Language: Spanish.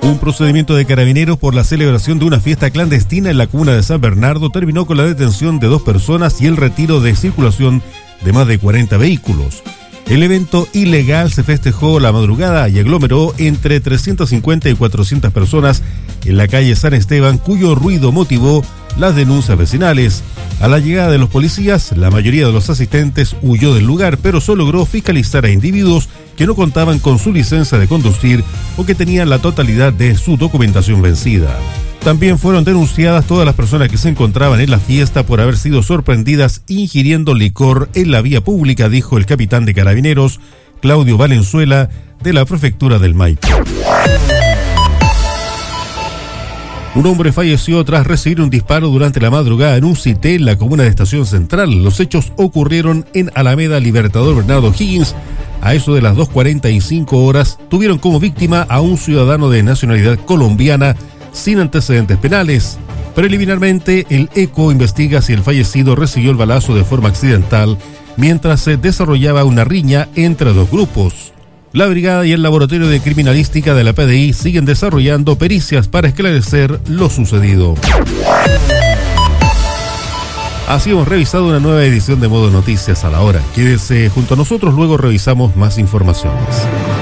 Un procedimiento de carabineros por la celebración de una fiesta clandestina en la comuna de San Bernardo terminó con la detención de 2 personas y el retiro de circulación de más de 40 vehículos. El evento ilegal se festejó la madrugada y aglomeró entre 350 y 400 personas en la calle San Esteban, cuyo ruido motivó las denuncias vecinales. A la llegada de los policías, la mayoría de los asistentes huyó del lugar, pero solo logró fiscalizar a individuos que no contaban con su licencia de conducir o que tenían la totalidad de su documentación vencida. También fueron denunciadas todas las personas que se encontraban en la fiesta por haber sido sorprendidas ingiriendo licor en la vía pública, dijo el capitán de Carabineros, Claudio Valenzuela, de la prefectura del Maipo. Un hombre falleció tras recibir un disparo durante la madrugada en un CITE en la comuna de Estación Central. Los hechos ocurrieron en Alameda Libertador Bernardo Higgins. A eso de las 2:45 horas, tuvieron como víctima a un ciudadano de nacionalidad colombiana sin antecedentes penales. Preliminarmente, el ECO investiga si el fallecido recibió el balazo de forma accidental mientras se desarrollaba una riña entre 2 grupos. La brigada y el laboratorio de criminalística de la PDI siguen desarrollando pericias para esclarecer lo sucedido. Así hemos revisado una nueva edición de Modo Noticias a la hora. Quédese junto a nosotros, luego revisamos más informaciones.